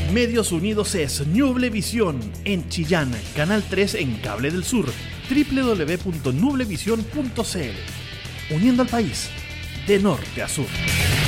Medios Unidos es Nublevisión en Chillán, Canal 3 en Cable del Sur, www.nublevision.cl. Uniendo al país de norte a sur.